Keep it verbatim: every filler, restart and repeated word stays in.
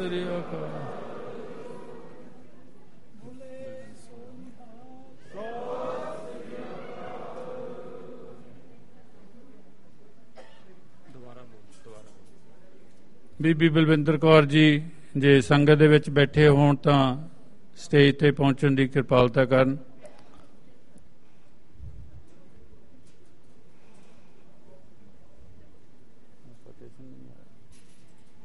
ਸ੍ਰੀ ਅਕਾਲ। ਬੀਬੀ ਬਲਵਿੰਦਰ ਕੌਰ ਜੀ ਜੇ ਸੰਗਤ ਦੇ ਵਿੱਚ ਬੈਠੇ ਹੋਣ ਤਾਂ ਸਟੇਜ ਤੇ ਪਹੁੰਚਣ ਦੀ ਕਿਰਪਾਲਤਾ ਕਰਨ।